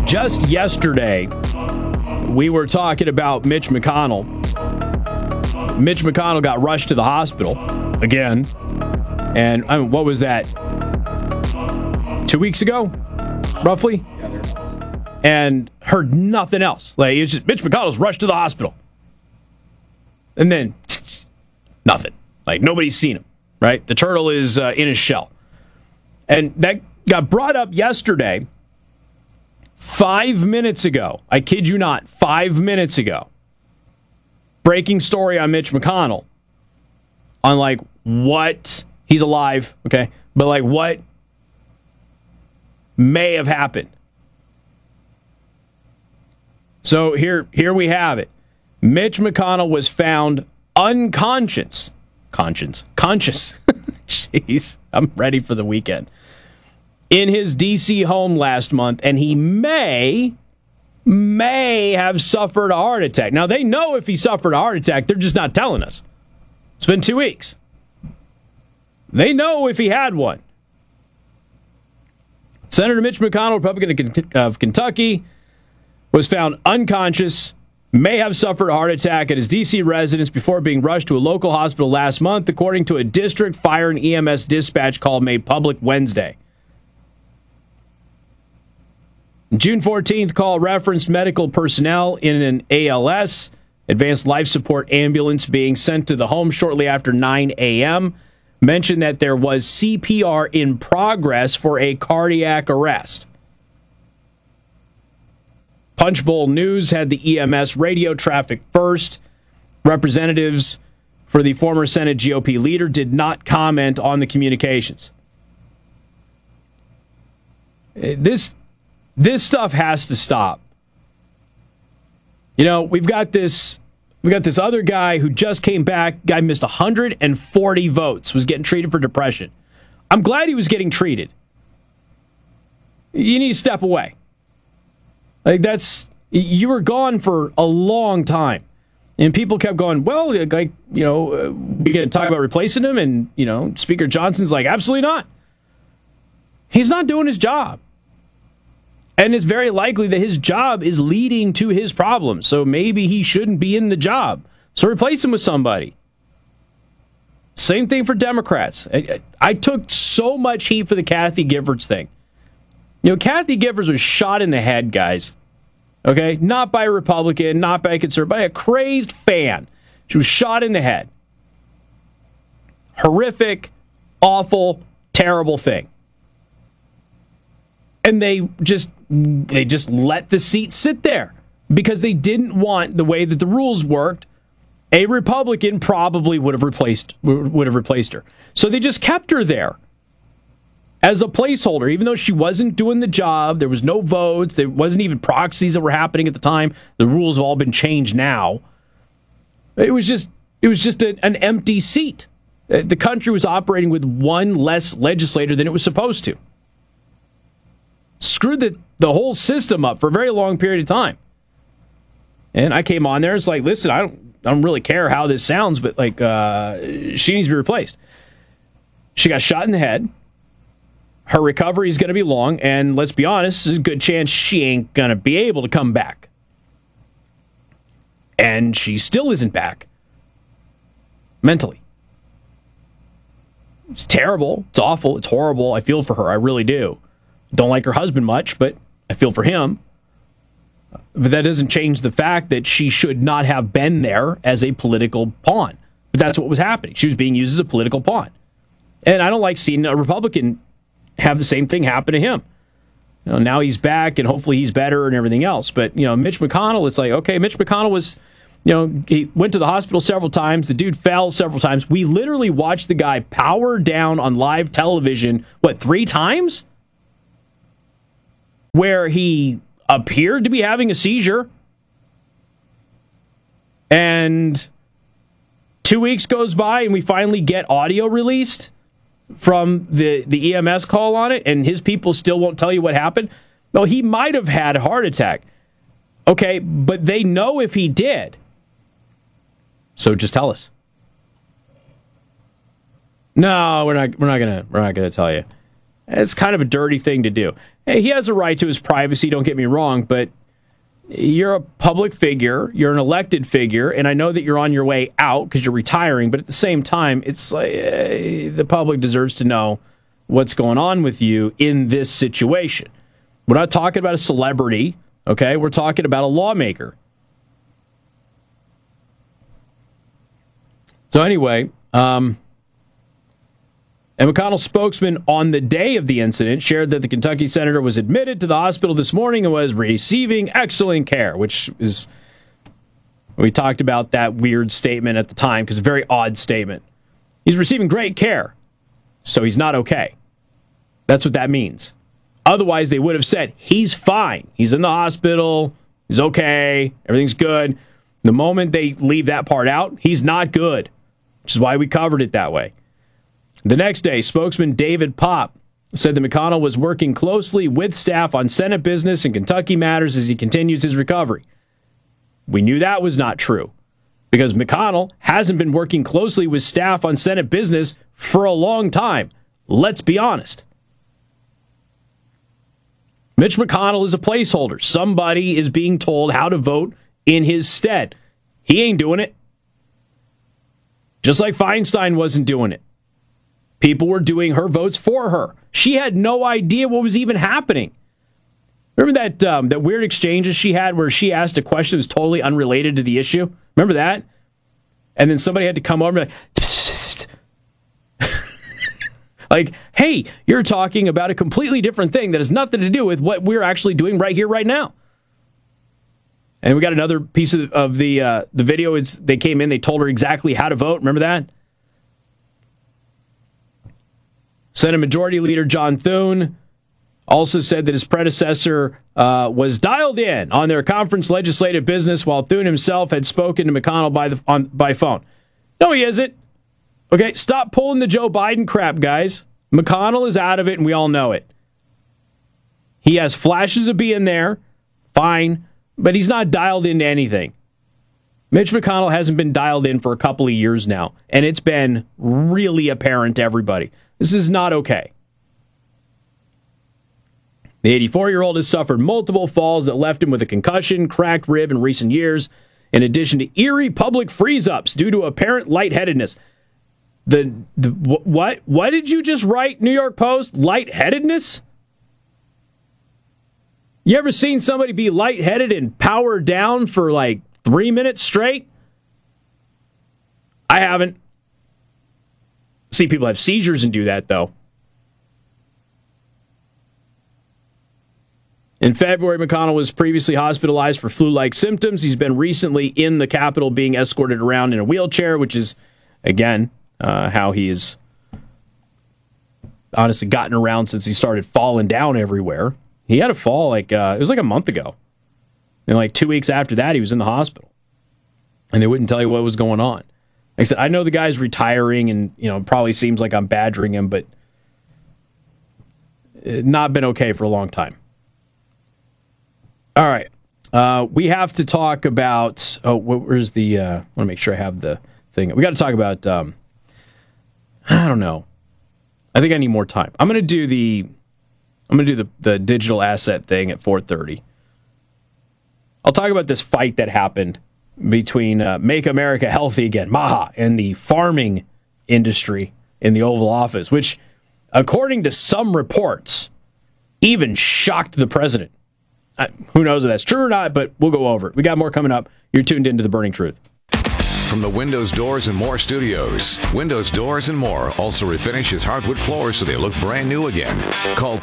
Just yesterday, we were talking about Mitch McConnell. Mitch McConnell got rushed to the hospital again. And what was that? 2 weeks ago, roughly? And heard nothing else. Like, it's just Mitch McConnell's rushed to the hospital. And then, nothing. Like, nobody's seen him, right? The turtle is in his shell. And that got brought up yesterday, 5 minutes ago. I kid you not, 5 minutes ago. Breaking story on Mitch McConnell. On, like, what... He's alive, okay? But, like, what may have happened. So here we have it. Mitch McConnell was found unconscious. Conscious. Jeez, I'm ready for the weekend. In his D.C. home last month, and he may have suffered a heart attack. Now, they know if he suffered a heart attack, they're just not telling us. It's been 2 weeks. They know if he had one. Senator Mitch McConnell, Republican of Kentucky, was found unconscious, may have suffered a heart attack at his D.C. residence before being rushed to a local hospital last month, according to a district fire and EMS dispatch call made public Wednesday. June 14th call referenced medical personnel in an ALS, advanced life support ambulance, being sent to the home shortly after 9 a.m., mentioned that there was CPR in progress for a cardiac arrest. Punchbowl News had the EMS radio traffic first. Representatives for the former Senate GOP leader did not comment on the communications. This stuff has to stop. You know, we've got this other guy who just came back. Guy missed 140 votes, was getting treated for depression. I'm glad he was getting treated. You need to step away. Like, you were gone for a long time. And people kept going, well, like, you know, we can talk about replacing him. And, you know, Speaker Johnson's like, absolutely not. He's not doing his job. And it's very likely that his job is leading to his problems. So maybe he shouldn't be in the job. So replace him with somebody. Same thing for Democrats. I took so much heat for the Kathy Giffords thing. You know, Kathy Giffords was shot in the head, guys. Okay? Not by a Republican, not by a conservative, by a crazed fan. She was shot in the head. Horrific, awful, terrible thing. And they just let the seat sit there because they didn't want the way that the rules worked. A Republican probably would have replaced her. So they just kept her there as a placeholder, even though she wasn't doing the job. There was no votes. There wasn't even proxies that were happening at the time. The rules have all been changed now. It was just an empty seat. The country was operating with one less legislator than it was supposed to. Screwed the whole system up for a very long period of time. And I came on there. It's like, listen, I don't really care how this sounds, but like she needs to be replaced. She got shot in the head. Her recovery is going to be long, and let's be honest, there's a good chance she ain't going to be able to come back. And she still isn't back mentally. It's terrible. It's awful. It's horrible. I feel for her. I really do. Don't like her husband much, but I feel for him. But that doesn't change the fact that she should not have been there as a political pawn. But that's what was happening. She was being used as a political pawn. And I don't like seeing a Republican have the same thing happen to him. You know, now he's back, and hopefully he's better and everything else. But, you know, Mitch McConnell, it's like, okay, Mitch McConnell was, you know, he went to the hospital several times. The dude fell several times. We literally watched the guy power down on live television, 3 times? Where he appeared to be having a seizure. And 2 weeks goes by and we finally get audio released from the EMS call on it, and his people still won't tell you what happened. Well, he might have had a heart attack. Okay, but they know if he did. So just tell us. No, we're not gonna tell you. It's kind of a dirty thing to do. Hey, he has a right to his privacy, don't get me wrong, but you're a public figure, you're an elected figure, and I know that you're on your way out because you're retiring, but at the same time, it's like the public deserves to know what's going on with you in this situation. We're not talking about a celebrity, okay? We're talking about a lawmaker. So anyway, and McConnell's spokesman on the day of the incident shared that the Kentucky senator was admitted to the hospital this morning and was receiving excellent care, which is, we talked about that weird statement at the time because it's a very odd statement. He's receiving great care, so he's not okay. That's what that means. Otherwise, they would have said, he's fine. He's in the hospital. He's okay. Everything's good. The moment they leave that part out, he's not good, which is why we covered it that way. The next day, spokesman David Popp said that McConnell was working closely with staff on Senate business and Kentucky matters as he continues his recovery. We knew that was not true because McConnell hasn't been working closely with staff on Senate business for a long time. Let's be honest. Mitch McConnell is a placeholder. Somebody is being told how to vote in his stead. He ain't doing it. Just like Feinstein wasn't doing it. People were doing her votes for her. She had no idea what was even happening. Remember that weird exchanges she had where she asked a question that was totally unrelated to the issue? Remember that? And then somebody had to come over and be like, hey, you're talking about a completely different thing that has nothing to do with what we're actually doing right here, right now. And we got another piece of the video. They came in, they told her exactly how to vote. Remember that? Senate Majority Leader John Thune also said that his predecessor was dialed in on their conference legislative business while Thune himself had spoken to McConnell by phone. No, he isn't. Okay, stop pulling the Joe Biden crap, guys. McConnell is out of it, and we all know it. He has flashes of being there, fine, but he's not dialed into anything. Mitch McConnell hasn't been dialed in for a couple of years now, and it's been really apparent to everybody. This is not okay. The 84-year-old has suffered multiple falls that left him with a concussion, cracked rib in recent years, in addition to eerie public freeze-ups due to apparent lightheadedness. What did you just write, New York Post? Lightheadedness? You ever seen somebody be lightheaded and power down for like 3 minutes straight? I haven't. See people have seizures and do that, though. In February, McConnell was previously hospitalized for flu-like symptoms. He's been recently in the Capitol being escorted around in a wheelchair, which is, again, how he has honestly gotten around since he started falling down everywhere. He had a fall it was like a month ago. And like 2 weeks after that, he was in the hospital. And they wouldn't tell you what was going on. Like I said, I know the guy's retiring and, it probably seems like I'm badgering him, but not been okay for a long time. All right. We have to talk about, where's the, I want to make sure I have the thing. We got to talk about, I don't know. I think I need more time. I'm going to do the digital asset thing at 4:30. I'll talk about this fight that happened between Make America Healthy Again, MAHA, and the farming industry in the Oval Office, which, according to some reports, even shocked the president. Who knows if that's true or not, but we'll go over it. We got more coming up. You're tuned into The Burning Truth. From the Windows Doors and More studios, Windows Doors and More also refinishes hardwood floors so they look brand new again. Call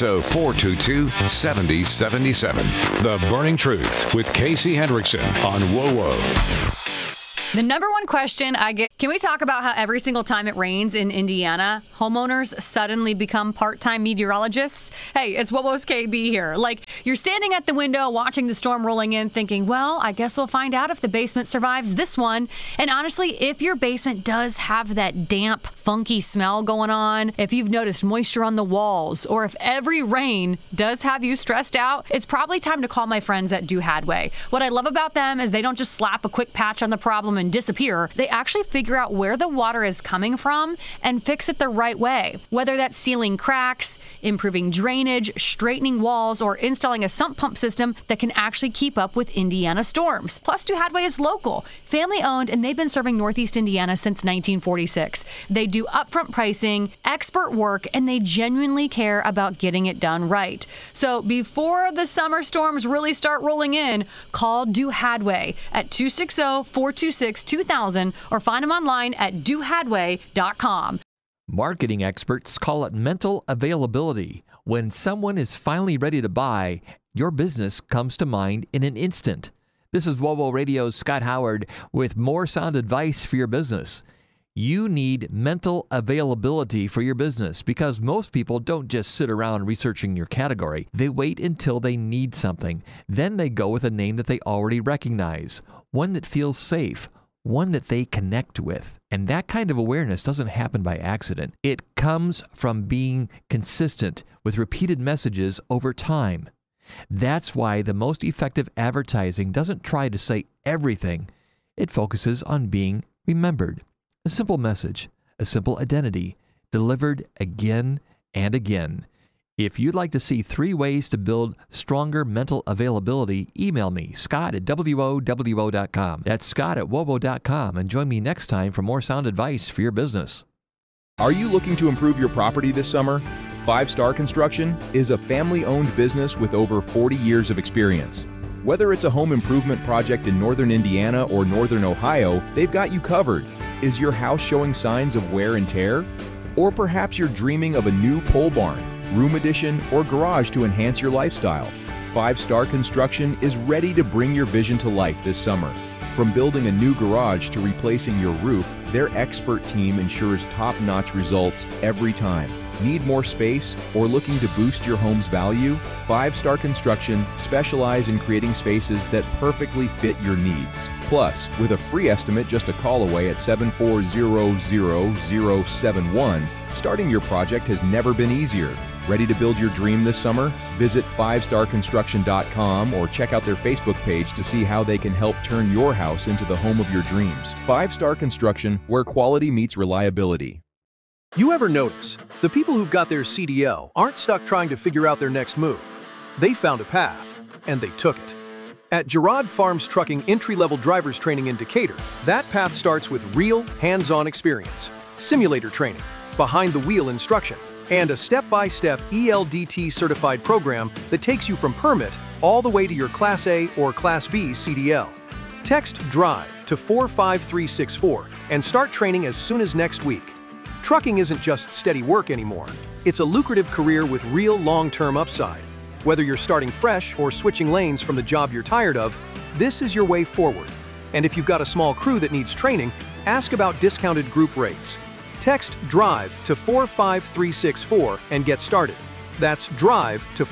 260-422-7077. The Burning Truth with Casey Hendrickson on WOWO. The number one question I get, can we talk about how every single time it rains in Indiana, homeowners suddenly become part-time meteorologists? Hey, it's WOWO's KB here. Like, you're standing at the window watching the storm rolling in thinking, well, I guess we'll find out if the basement survives this one. And honestly, if your basement does have that damp, funky smell going on, if you've noticed moisture on the walls, or if every rain does have you stressed out, it's probably time to call my friends at Do Hadway. What I love about them is they don't just slap a quick patch on the problem and disappear. They actually figure figure out where the water is coming from and fix it the right way. Whether that's sealing cracks, improving drainage, straightening walls, or installing a sump pump system that can actually keep up with Indiana storms. Plus, Duhadway is local, family-owned, and they've been serving Northeast Indiana since 1946. They do upfront pricing, expert work, and they genuinely care about getting it done right. So before the summer storms really start rolling in, call Duhadway at 260-426-2000 or find them online at duhadway.com. Marketing experts call it mental availability. When someone is finally ready to buy, your business comes to mind in an instant. This is WOWO Radio's Scott Howard with more sound advice for your business. You need mental availability for your business because most people don't just sit around researching your category. They wait until they need something. Then they go with a name that they already recognize, one that feels safe, one that they connect with. And that kind of awareness doesn't happen by accident. It comes from being consistent with repeated messages over time. That's why the most effective advertising doesn't try to say everything. It focuses on being remembered. A simple message, a simple identity, delivered again and again. If you'd like to see 3 ways to build stronger mental availability, email me, scott@WOWO.com. That's scott@WOWO.com, and join me next time for more sound advice for your business. Are you looking to improve your property this summer? 5 Star Construction is a family-owned business with over 40 years of experience. Whether it's a home improvement project in northern Indiana or northern Ohio, they've got you covered. Is your house showing signs of wear and tear? Or perhaps you're dreaming of a new pole barn, room addition, or garage to enhance your lifestyle? 5 Star Construction is ready to bring your vision to life this summer. From building a new garage to replacing your roof, their expert team ensures top-notch results every time. Need more space or looking to boost your home's value? 5 Star Construction specialize in creating spaces that perfectly fit your needs. Plus, with a free estimate just a call away at 7400071, starting your project has never been easier. Ready to build your dream this summer? Visit 5starconstruction.com or check out their Facebook page to see how they can help turn your house into the home of your dreams. 5 Star Construction, where quality meets reliability. You ever notice the people who've got their CDL aren't stuck trying to figure out their next move? They found a path, and they took it. At Girard Farms Trucking entry-level driver's training in Decatur, that path starts with real, hands-on experience, simulator training, behind-the-wheel instruction, and a step-by-step ELDT-certified program that takes you from permit all the way to your Class A or Class B CDL. Text DRIVE to 45364 and start training as soon as next week. Trucking isn't just steady work anymore. It's a lucrative career with real long-term upside. Whether you're starting fresh or switching lanes from the job you're tired of, this is your way forward. And if you've got a small crew that needs training, ask about discounted group rates. Text DRIVE to 45364 and get started. That's DRIVE to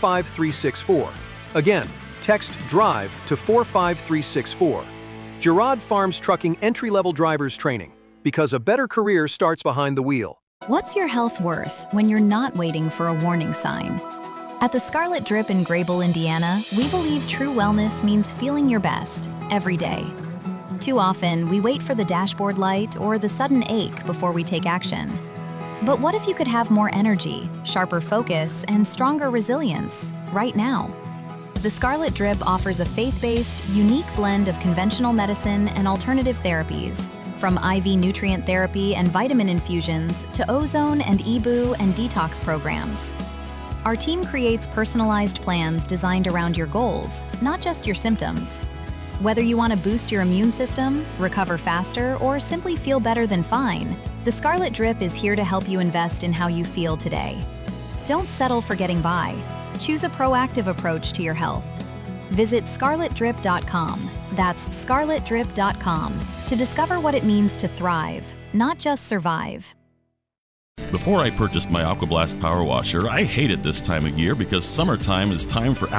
45364. Again, text DRIVE to 45364. Girard Farms Trucking entry-level driver's training. Because a better career starts behind the wheel. What's your health worth when you're not waiting for a warning sign? At the Scarlet Drip in Grable, Indiana, we believe true wellness means feeling your best every day. Too often, we wait for the dashboard light or the sudden ache before we take action. But what if you could have more energy, sharper focus, and stronger resilience right now? The Scarlet Drip offers a faith-based, unique blend of conventional medicine and alternative therapies. From IV nutrient therapy and vitamin infusions to ozone and EBOO and detox programs. Our team creates personalized plans designed around your goals, not just your symptoms. Whether you want to boost your immune system, recover faster, or simply feel better than fine, the Scarlet Drip is here to help you invest in how you feel today. Don't settle for getting by. Choose a proactive approach to your health. Visit scarletdrip.com. That's scarletdrip.com to discover what it means to thrive, not just survive. Before I purchased my AquaBlast Power Washer, I hated this time of year because summertime is time for